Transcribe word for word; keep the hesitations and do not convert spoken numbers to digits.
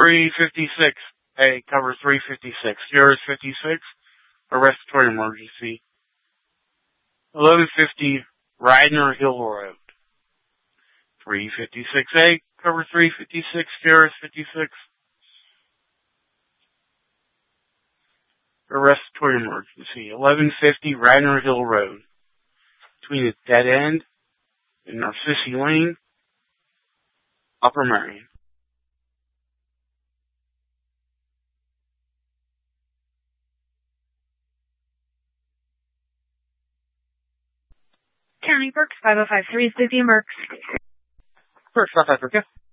three fifty-six A, cover three fifty-six. Sierra fifty-six, a respiratory emergency. eleven fifty Radnor Hill Road. three fifty-six A, cover three fifty-six, Sierra fifty-six. A respiratory emergency. eleven fifty Radnor Hill Road. Between the dead end and Narcissi Lane, Upper Marion. County Burke, five oh five three, Susie Merckx. Burke, South Africa.